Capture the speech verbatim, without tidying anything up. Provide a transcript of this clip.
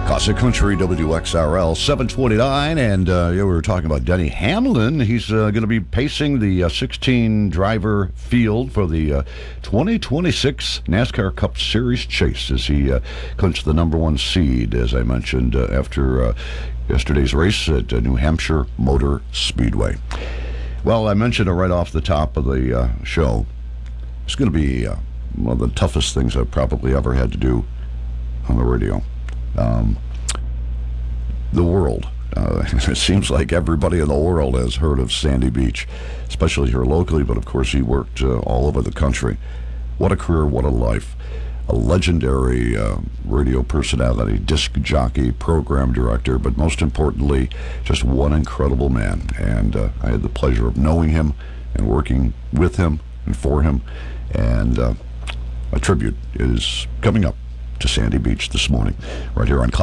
Classic Country, W X R L, seven twenty-nine, and uh, yeah, we were talking about Denny Hamlin. He's uh, going to be pacing the uh, sixteen-driver field for the uh, twenty twenty-six NASCAR Cup Series chase as he uh, clinched the number one seed, as I mentioned, uh, after uh, yesterday's race at uh, New Hampshire Motor Speedway. Well, I mentioned it right off the top of the uh, show. It's going to be uh, one of the toughest things I've probably ever had to do on the radio. Um, the world. Uh, it seems like everybody in the world has heard of Sandy Beach, especially here locally, but of course he worked uh, all over the country. What a career, what a life. A legendary uh, radio personality, disc jockey, program director, but most importantly, just one incredible man. And uh, I had the pleasure of knowing him and working with him and for him. And uh, a tribute is coming up to Sandy Beach this morning, right here on